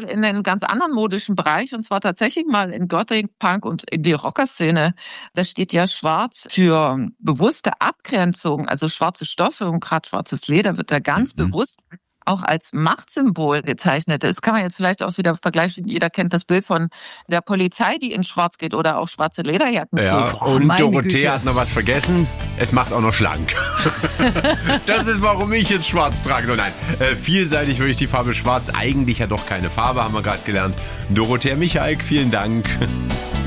in einen ganz anderen modischen Bereich, und zwar tatsächlich mal in Gothic, Punk und in die Rockerszene. Da steht ja Schwarz für bewusste Abgrenzung, also schwarze Stoffe und gerade schwarzes Leder wird da ganz bewusst auch als Machtsymbol gezeichnet. Das kann man jetzt vielleicht auch wieder vergleichen. Jeder kennt das Bild von der Polizei, die in Schwarz geht oder auch schwarze Lederjacken Ja, trägt. und Dorothea hat noch was vergessen. Es macht auch noch schlank. Das ist, warum ich jetzt schwarz trage. Nein, vielseitig wirklich die Farbe schwarz. Eigentlich ja doch keine Farbe, haben wir gerade gelernt. Dorothea Michalk, vielen Dank.